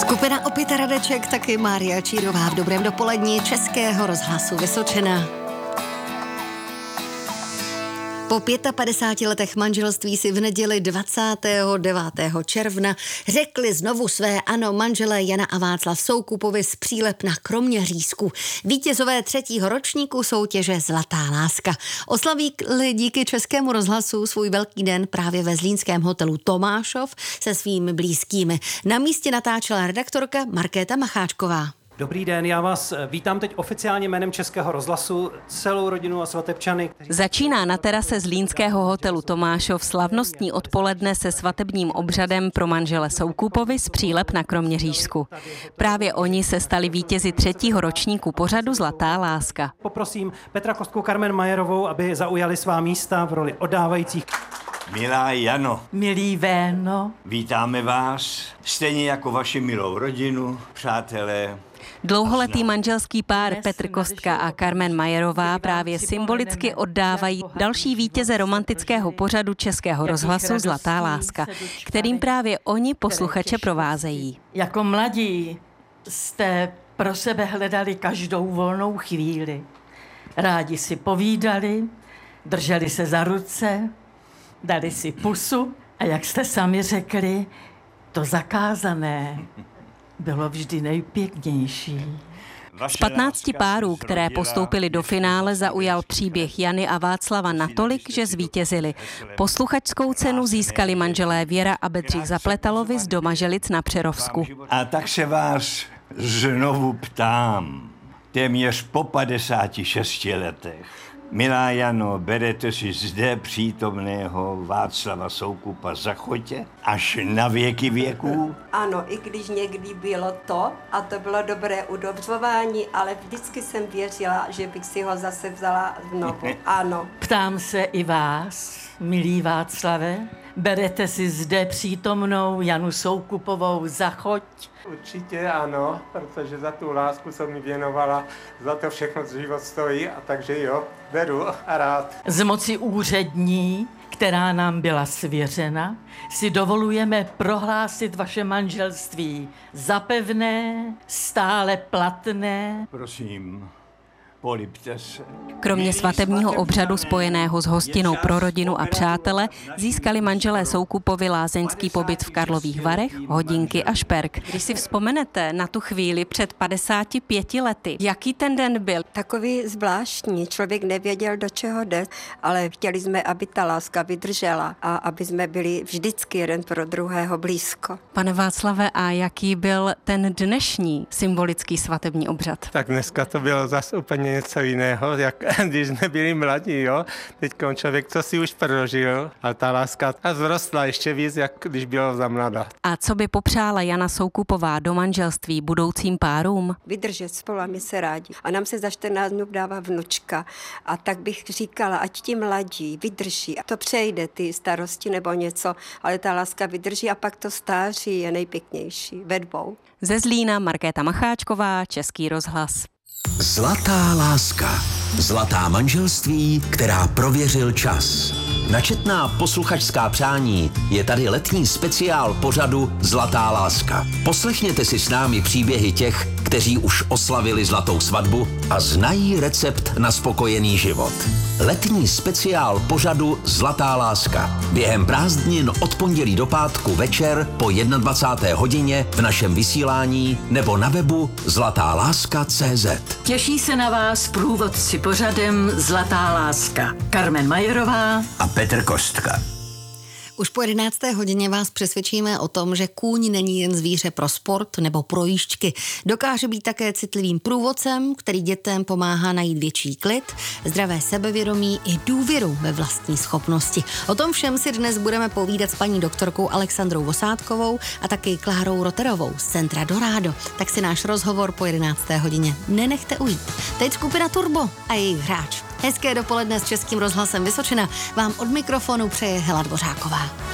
Skupina Opěta Radeček, taky Mária Čírová v dobrém dopolední Českého rozhlasu Vysočina. Po 55 letech manželství si v neděli 29. června řekli znovu své ano manželé Jana a Václav Soukupovi z Přílep na Kroměřížsku. Vítězové 3. ročníku soutěže Zlatá láska. Oslaví díky Českému rozhlasu svůj velký den právě ve zlínském hotelu Tomášov se svými blízkými. Na místě natáčela redaktorka Markéta Macháčková. Dobrý den, já vás vítám teď oficiálně jménem Českého rozhlasu, celou rodinu a svatebčany. Začíná na terase zlínského hotelu Tomášov slavnostní odpoledne se svatebním obřadem pro manžele Soukupovi z Přílep na Kroměřížsku. Právě oni se stali vítězi 3. ročníku pořadu Zlatá láska. Poprosím Petra Kostku, Carmen Majerovou, aby zaujali svá místa v roli oddávajících. Milá Jano, milý Véno, vítáme vás, stejně jako vaši milou rodinu, přátelé. Dlouholetý manželský pár Petr Kostka a Carmen Majerová právě symbolicky oddávají další vítěze romantického pořadu Českého rozhlasu Zlatá láska, kterým právě oni posluchače provázejí. Jako mladí jste pro sebe hledali každou volnou chvíli. Rádi si povídali, drželi se za ruce, dali si pusu a jak jste sami řekli, to zakázané bylo vždy nejpěknější. Z 15 párů, které postoupili do finále, zaujal příběh Jany a Václava natolik, že zvítězili. Posluchačskou cenu získali manželé Věra a Bedřich Zapletalovi z Domaželic na Přerovsku. A tak se vás znovu ptám, téměř po 56 letech. Milá Jano, berete si zde přítomného Václava Soukupa za chotě až na věky věků? Ano, i když někdy bylo to, a to bylo dobré udobřování, ale vždycky jsem věřila, že bych si ho zase vzala znovu. Ano. Ptám se i vás, milý Václave, berete si zde přítomnou Janu Soukupovou za choť? Určitě ano, protože za tu lásku jsem mi věnovala, za to všechno život stojí, a takže jo, beru a rád. Z moci úřední, která nám byla svěřena, si dovolujeme prohlásit vaše manželství za pevné, stále platné. Prosím, polibte se. Kromě svatebního obřadu spojeného s hostinou pro rodinu a přátele získali manželé Soukupovi lázeňský pobyt v Karlových Varech, hodinky a šperk. Když si vzpomenete na tu chvíli před 55 lety, jaký ten den byl? Takový zvláštní, člověk nevěděl, do čeho jde, ale chtěli jsme, aby ta láska vydržela a aby jsme byli vždycky jeden pro druhého blízko. Pane Václave, a jaký byl ten dnešní symbolický svatební obřad? Tak dneska to bylo zase úplně něco jiného, jak když jsme byli mladí, jo. Teď člověk to si už prožil a ta láska vzrostla ještě víc, jak když bylo za mladá. A co by popřála Jana Soukupová do manželství budoucím párům? Vydržet spolu a my se rádi. A nám se za 14 dnů dává vnučka. A tak bych říkala, ať ti mladí vydrží. A to přejde, ty starosti nebo něco, ale ta láska vydrží a pak to stáří je nejpěknější ve dvou. Ze Zlína Markéta Macháčková, Český rozhlas. Zlatá láska. Zlatá manželství, která prověřil čas. Na četná posluchačská přání je tady letní speciál pořadu Zlatá láska. Poslechněte si s námi příběhy těch, kteří už oslavili zlatou svatbu a znají recept na spokojený život. Letní speciál pořadu Zlatá láska. Během prázdnin od pondělí do pátku večer po 21. hodině v našem vysílání nebo na webu zlatáláska.cz. Těší se na vás průvodci pořadem Zlatá láska. Carmen Majerová A Petr Kostka. Už po 11. hodině vás přesvědčíme o tom, že kůň není jen zvíře pro sport nebo pro jížďky. Dokáže být také citlivým průvodcem, který dětem pomáhá najít větší klid, zdravé sebevědomí i důvěru ve vlastní schopnosti. O tom všem si dnes budeme povídat s paní doktorkou Alexandrou Vosátkovou a taky Klárou Roterovou z Centra Dorado. Tak si náš rozhovor po 11. hodině nenechte ujít. Teď skupina Turbo a jejich hráč. Hezké dopoledne s Českým rozhlasem Vysočina vám od mikrofonu přeje Hela Dvořáková.